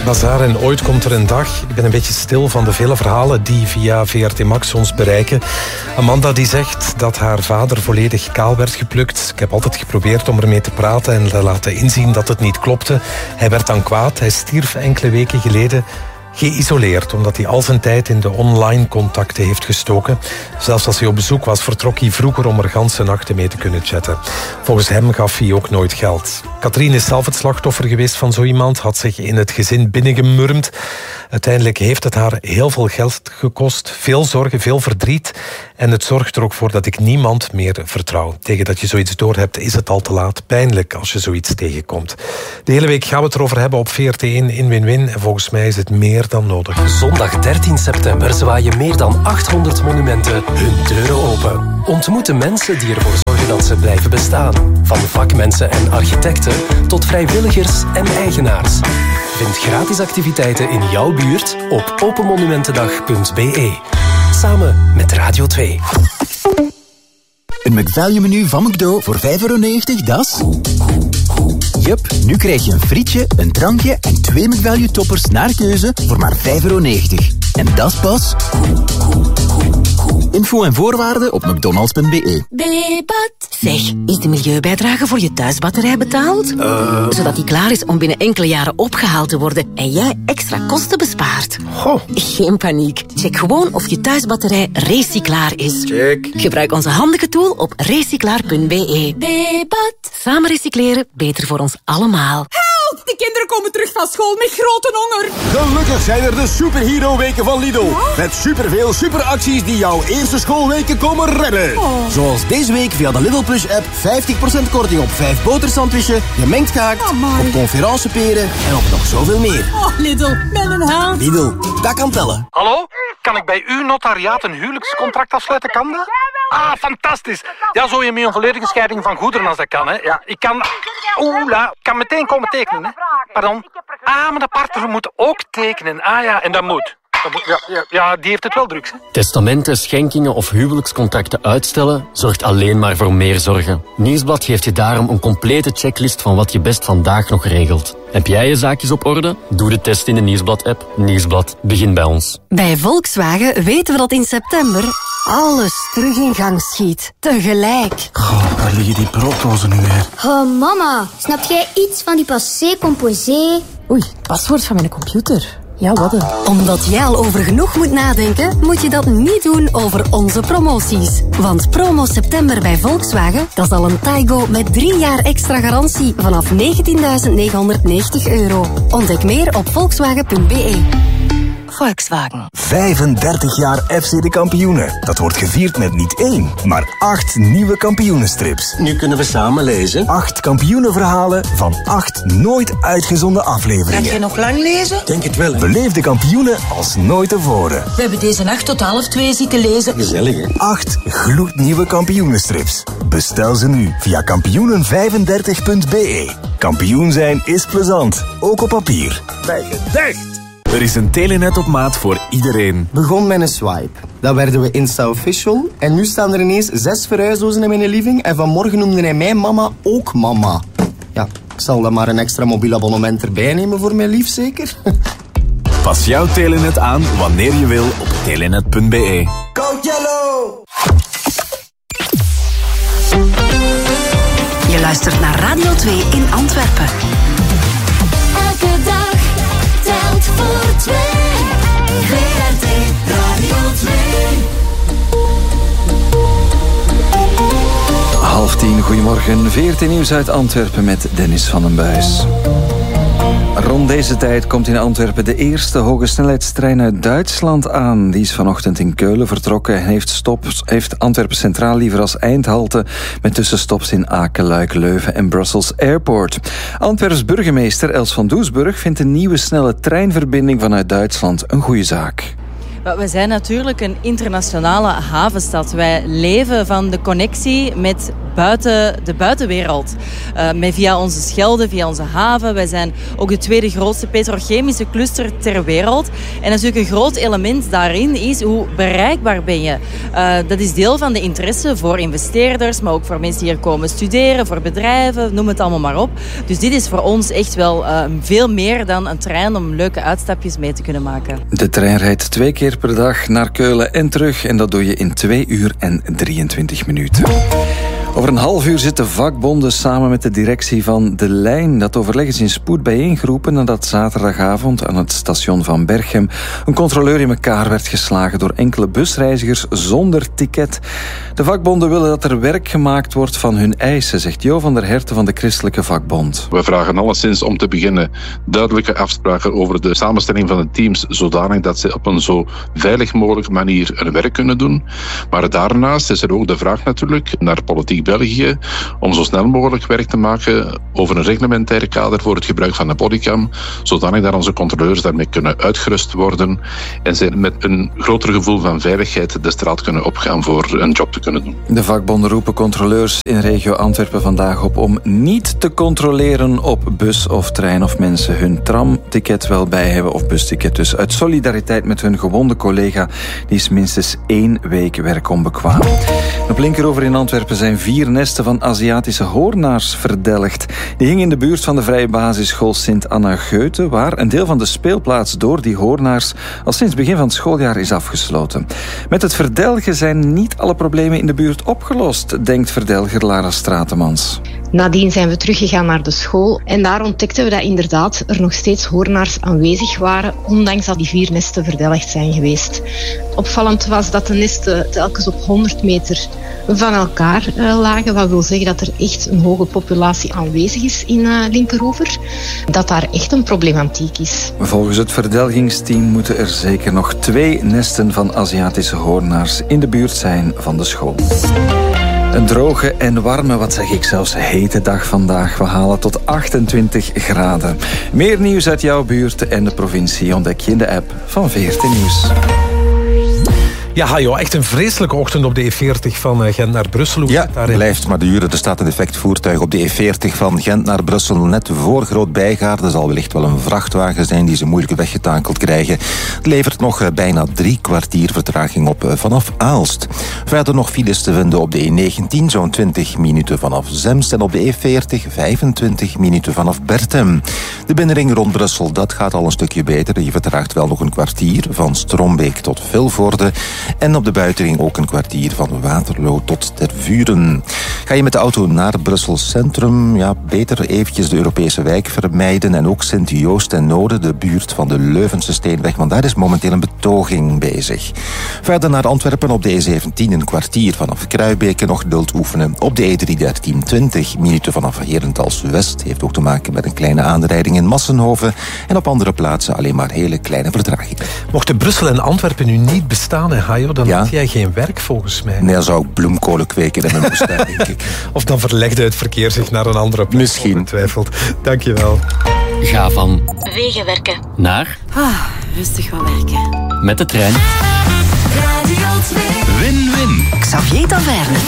Bazaar en ooit komt er een dag. Ik ben een beetje stil van de vele verhalen die via VRT Max ons bereiken. Amanda die zegt dat haar vader volledig kaal werd geplukt. Ik heb altijd geprobeerd om ermee te praten en te laten inzien dat het niet klopte. Hij werd dan kwaad. Hij stierf enkele weken geleden geïsoleerd, omdat hij al zijn tijd in de online contacten heeft gestoken. Zelfs als hij op bezoek was, vertrok hij vroeger om er ganse nachten mee te kunnen chatten. Volgens hem gaf hij ook nooit geld. Katrien is zelf het slachtoffer geweest van zo iemand, had zich in het gezin binnengemurmd. Uiteindelijk heeft het haar heel veel geld gekost, veel zorgen, veel verdriet. En het zorgt er ook voor dat ik niemand meer vertrouw. Tegen dat je zoiets doorhebt, is het al te laat. Pijnlijk als je zoiets tegenkomt. De hele week gaan we het erover hebben op VRT1 in Win-Win. En volgens mij is het meer dan nodig. Zondag 13 september zwaaien meer dan 800 monumenten hun deuren open. Ontmoet de mensen die ervoor zorgen dat ze blijven bestaan. Van vakmensen en architecten tot vrijwilligers en eigenaars. Vind gratis activiteiten in jouw buurt op openmonumentendag.be. Samen met Radio 2. Een McValue-menu van McDo voor €5,90, dat is... Jup, nu krijg je een frietje, een drankje en 2 McValue-toppers naar keuze voor maar €5,90. En dat is pas... Info en voorwaarden op mcdonalds.be. Bebat. Zeg, is de milieubijdrage voor je thuisbatterij betaald? Zodat die klaar is om binnen enkele jaren opgehaald te worden en jij extra kosten bespaart. Goh. Geen paniek. Check gewoon of je thuisbatterij recyclaar is. Check. Gebruik onze handige tool op recyclaar.be. Bebat. Samen recycleren, beter voor ons allemaal. Help! De kinderen komen terug van school met grote honger. Gelukkig zijn er de Superhero-weken van Lidl. Met superveel superacties die jouw eerste schoolweken komen redden. Zoals deze week via de Lidl Plus-app 50% korting op 5 botersandwiches, gemengd gehakt, op conferenceperen en op nog zoveel meer. Oh, Lidl, met een haal. Lidl, dat kan tellen. Hallo? Kan ik bij uw notariaat een huwelijkscontract afsluiten, kan dat? Ah, fantastisch. Ja, zo je met een volledige scheiding van goederen als dat kan, hè. Ja, ik kan... kan meteen komen tekenen, hè. Pardon. Ah, maar de partner moet ook tekenen. Ah ja, en dat moet. Ja, die heeft het wel druk, hè. Testamenten, schenkingen of huwelijkscontracten uitstellen zorgt alleen maar voor meer zorgen. Nieuwsblad geeft je daarom een complete checklist van wat je best vandaag nog regelt. Heb jij je zaakjes op orde? Doe de test in de Nieuwsblad-app. Nieuwsblad, begin bij ons. Bij Volkswagen weten we dat in september alles terug in gang schiet. Tegelijk. Goh, waar liggen die brooddozen nu weer? Oh, mama, snap jij iets van die passé composé? Oei, paswoord van mijn computer. Ja, wat een. Omdat jij al over genoeg moet nadenken, moet je dat niet doen over onze promoties. Want promo september bij Volkswagen, dat is al een Taigo met 3 jaar extra garantie vanaf €19.990. Ontdek meer op volkswagen.be. Volkswagen. 35 jaar FC de Kampioenen. Dat wordt gevierd met niet 1, maar 8 nieuwe kampioenenstrips. Nu kunnen we samen lezen. 8 kampioenenverhalen van 8 nooit uitgezonden afleveringen. Ga je nog lang lezen? Denk het wel, hè? Beleef de kampioenen als nooit tevoren. We hebben deze nacht tot 1:30 zitten lezen. Gezellig, hè? 8 gloednieuwe kampioenenstrips. Bestel ze nu via kampioenen35.be. Kampioen zijn is plezant, ook op papier. Bij gedacht. Er is een Telenet op maat voor iedereen. Begon met een swipe. Dan werden we Insta-official. En nu staan er ineens 6 verhuisdozen in mijn living. En vanmorgen noemde hij mij mama ook mama. Ja, ik zal dan maar een extra mobiel abonnement erbij nemen voor mijn lief, zeker? Pas jouw Telenet aan wanneer je wil op telenet.be. Go Yellow! Je luistert naar Radio 2 in Antwerpen. Elke dag telt voor 2. VRT Radio 2. 9:30, goedemorgen. VRT Nieuws uit Antwerpen met Dennis van den Buis. Rond deze tijd komt in Antwerpen de eerste hogesnelheidstrein uit Duitsland aan. Die is vanochtend in Keulen vertrokken en heeft Antwerpen Centraal liever als eindhalte met tussenstops in Aken, Luik, Leuven en Brussels Airport. Antwerps burgemeester Els van Doesburg vindt een nieuwe snelle treinverbinding vanuit Duitsland een goede zaak. We zijn natuurlijk een internationale havenstad. Wij leven van de connectie met de buitenwereld. Via onze Schelde, via onze haven. Wij zijn ook de tweede grootste petrochemische cluster ter wereld. En natuurlijk een groot element daarin is hoe bereikbaar ben je. Dat is deel van de interesse voor investeerders, maar ook voor mensen die hier komen studeren, voor bedrijven, noem het allemaal maar op. Dus dit is voor ons echt wel veel meer dan een trein om leuke uitstapjes mee te kunnen maken. De trein rijdt 2 keer per dag naar Keulen en terug en dat doe je in 2 uur en 23 minuten. Over een half uur zitten vakbonden samen met de directie van De Lijn. Dat overleg is in spoed bijeengeroepen nadat zaterdagavond aan het station van Berchem een controleur in elkaar werd geslagen door enkele busreizigers zonder ticket. De vakbonden willen dat er werk gemaakt wordt van hun eisen, zegt Jo van der Herten van de Christelijke Vakbond. We vragen alleszins om te beginnen duidelijke afspraken over de samenstelling van de teams, zodanig dat ze op een zo veilig mogelijke manier hun werk kunnen doen. Maar daarnaast is er ook de vraag natuurlijk naar politiek België om zo snel mogelijk werk te maken over een reglementaire kader voor het gebruik van de bodycam, zodanig dat onze controleurs daarmee kunnen uitgerust worden en zij met een groter gevoel van veiligheid de straat kunnen opgaan voor een job te kunnen doen. De vakbonden roepen controleurs in regio Antwerpen vandaag op om niet te controleren op bus of trein of mensen hun tramticket wel bij hebben of busticket. Dus uit solidariteit met hun gewonde collega, die is minstens 1 week werkonbekwaam. Op Linkeroever in Antwerpen zijn 4 nesten van Aziatische hoornaars verdelgd. Die hingen in de buurt van de vrije basisschool Sint-Anna Geute, waar een deel van de speelplaats door die hoornaars al sinds begin van het schooljaar is afgesloten. Met het verdelgen zijn niet alle problemen in de buurt opgelost, denkt verdelger Lara Stratemans. Nadien zijn we teruggegaan naar de school en daar ontdekten we dat inderdaad er nog steeds hoornaars aanwezig waren, ondanks dat die 4 nesten verdelgd zijn geweest. Opvallend was dat de nesten telkens op 100 meter van elkaar lagen, wat wil zeggen dat er echt een hoge populatie aanwezig is in Linkeroever, dat daar echt een problematiek is. Volgens het verdelgingsteam moeten er zeker nog 2 nesten van Aziatische hoornaars in de buurt zijn van de school. Een droge en warme, wat zeg ik zelfs, hete dag vandaag. We halen tot 28 graden. Meer nieuws uit jouw buurt en de provincie ontdek je in de app van VRT Nieuws. Ja, joh, echt een vreselijke ochtend op de E40 van Gent naar Brussel. Ja, blijft maar duren. Er staat een defect voertuig op de E40 van Gent naar Brussel. Net voor Groot-Bijgaarde. Er zal wellicht wel een vrachtwagen zijn die ze moeilijk weggetakeld krijgen. Het levert nog bijna 3 kwartier vertraging op vanaf Aalst. Verder nog files te vinden op de E19, zo'n 20 minuten vanaf Zemst. En op de E40, 25 minuten vanaf Berchem. De binnenring rond Brussel, dat gaat al een stukje beter. Je vertraagt wel nog een kwartier van Strombeek tot Vilvoorde. En op de buitenring ook een kwartier van Waterloo tot Tervuren. Ga je met de auto naar Brussel Centrum, ja, beter eventjes de Europese wijk vermijden. En ook Sint-Joost en Noorden, de buurt van de Leuvense Steenweg, want daar is momenteel een betoging bezig. Verder naar Antwerpen op de E17 een kwartier vanaf Kruibeke nog geduld oefenen. Op de E313 20 minuten vanaf Herentals West. Heeft ook te maken met een kleine aanrijding in Massenhoven. En op andere plaatsen alleen maar hele kleine vertragingen. Mochten Brussel en Antwerpen nu niet bestaan, Hajo, dan had jij geen werk volgens mij. Nee, dan zou ik bloemkolen kweken in mijn moestuin, denk ik. Of dan verlegde het verkeer zich naar een andere plek. Misschien. Ongetwijfeld. Dankjewel. Ga van wegenwerken naar rustig wat werken. met de trein. Radio 2. Win-win. Xavier Taverne.